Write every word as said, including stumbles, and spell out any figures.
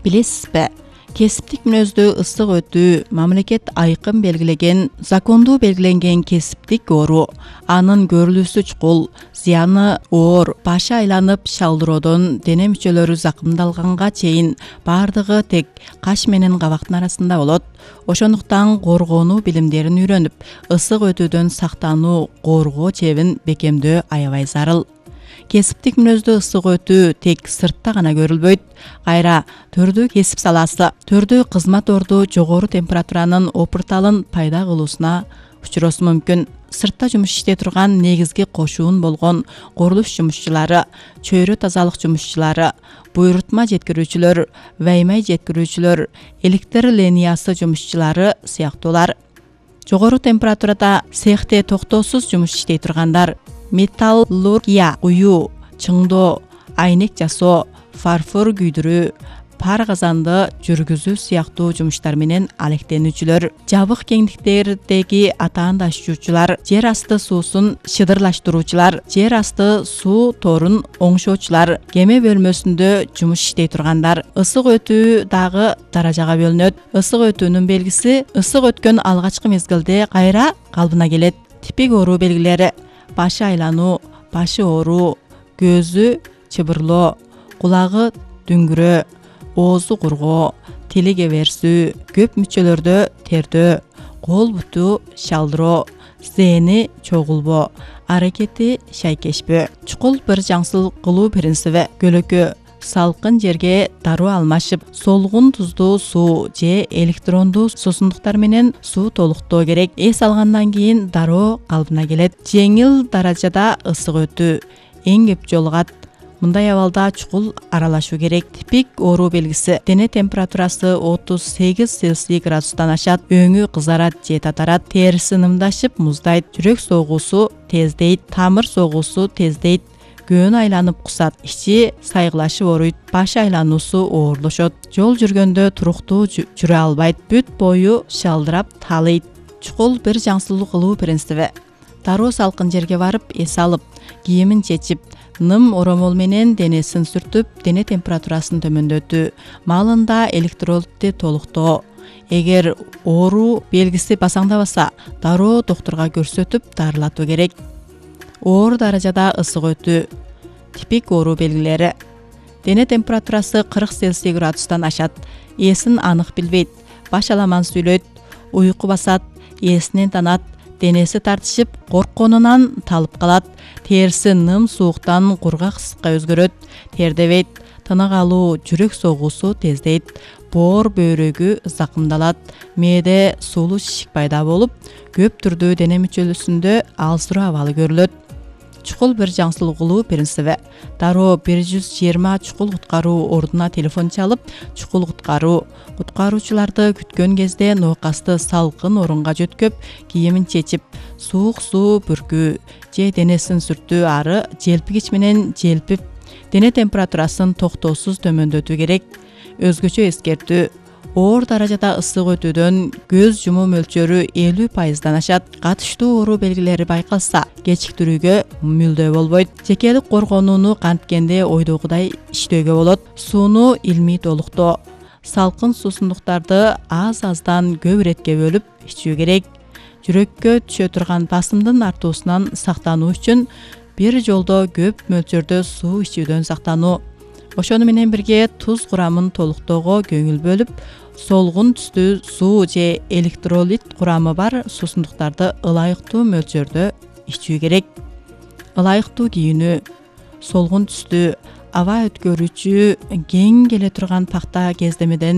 Билесизби? Кесиптик мүнөздүү ысык өтүү мамлекет айкын белгилеген, закондуу белгиленген кесиптик оору. Анын көрүлүүсү чукул, зыяны оор, башы айланып шалдыроодон дене мүчөлөрү закымдалганга чейин бардыгы тек каш менен кабактын арасында болот. Ошондуктан коргонуу билимдерин үйрөнүп, ысык өтүүдөн сактануу, коргоо чебин бекемдөө аябай зарыл. Кесиптик мүнөздүү ысык өтүү тек сыртта гана көрүлбөйт. Кайра төрдүү кесип саласы, төрдүү кызмат орду жогору температуранын опурталын пайда кылуусуна учуроосу мүмкүн. Сыртта жумуш иштей турган негизги кошуун болгон курулуш жумушчулары, чөйрө тазалык жумушчулары, буйрутма жеткирүүчүлөр, ваймай жеткирүүчүлөр, электр линиясы жумушчулары сыяктуулар. Жогору температурада цехте токтоосуз жумуш иштей тургандар, металлургия, куюу, чыңдоо, айнек жасоо, фарфор күйдүрүү, пар казанды жүргүзүү сыяктуу жумуштар менен алектенүүчүлөр, жабык кеңдиктердеги атаан ташуучулар, жер асты суусун шыдырлаштыруучулар, жер асты суу торун оңшоочулар, кеме бөлмөсүндө жумуш иштей тургандар. Ысык өтүү дагы даражага бөлүнөт. Ысык өтүүнүн белгиси ысык өткөн алгачкы мезгилде кайра калыбына келет. Типик оору белгилери: башы айлануу, башы ооруу, көзү чыбырлоо, кулагы дүңгүрөө, оозу кургоо, тили кеберсүү, көп мүчөлөрдө тердөө, кол буту шалдыроо, зээни чогулбоо, аракети шайкешпөө. Чукул бир жаңсыл кылуу принциби: көлөкө, салкын жерге дароо алмашып, солгун туздуу суу же электрондуу суусундуктар менен суу толуктоо керек. Эс алгандан кийин дароо калыбына келет. Жеңил даражада ысык өтүү эң көп жолугат. Мындай абалда чукул аралашуу керек. Типик оору белгиси: дене температурасы отуз сегиз Цельсий градустан ашат, өңү кызарат же татарат, териси нымдашып муздайт, жүрөк согуусу тездейт, тамыр согуусу тездейт, көөн айланып кусат, ичи сайгылашып ооруйт, баш айлануусу оорлошот, жол жүргөндө туруктуу жүрө албайт, бүт бою шалдырап таалыйт. Чукул бир жаңсылуу кылуу принциби: дароо салкын жерге барып, эс алып, кийимин чечип, ным оромол менен денесин сүртүп, дене температурасын төмөндөтүү, маалында электролитти толуктоо. Эгер оору белгиси басаңдабаса, дароо доктурга көрсөтүп дарылатуу керек. Оор даражада ысык өтүү. Типик оору белгилери: дене температурасы кырк Цельсий градустан ашат, эсин анык билбейт, баш аламан сүйлөйт, уйку басат, эсинен танат, денеси тартышып, коркконунан талып калат, териси ным сууктан кургак ысыкка өзгөрөт, тердебейт, тынык алуу, жүрөк согуусу тездейт, боор бөйрөгү закымдалат, мээде суулуу шишик пайда болуп, көп түрдүү дене мүчөлүсүндө алсыроо абалы көрүлөт. Чукул бир жаңсыл кылуу принциби: дароо бир жүз жыйырма чукул куткаруу ордуна телефон чалып, чукул куткаруу. Куткаруучуларды күткөн кезде ноокасты салкын орунга жөткөп, кийимин чечип, суук суу бүркүү же денесин сүртүү ары желпигич менен желпип, дене температурасын токтоосуз төмөндөтүү керек. Өзгөчө эскертүү: оор даражада ысык өтүүдөн көз жумуу мөлчөрү элүү пайыздан ашат. Катыштуу оору белгилери байкалса, кечиктирүүгө мүлдө болбойт. Жекелик коргонууну канткенде ойдогудай иштөөгө болот. Сууну илмий толуктоо. Салкын суусундуктарды аз-аздан көп иретке бөлүп ичүү керек. Жүрөккө түшө турган басымдын артуусунан сактануу үчүн бир жолдо көп мөлчөрдө суу ичүүдөн сактануу. Ошону менен бирге туз курамын толуктоого көңүл бөлүп, солгун түстүү суу же электролит курамы бар суусундуктарды ылайыктуу мөлчөрдө ичүү керек. Ылайыктуу кийинүү, солгун түстүү, аба өткөрүүчү, кең келе турган пахта кездемеден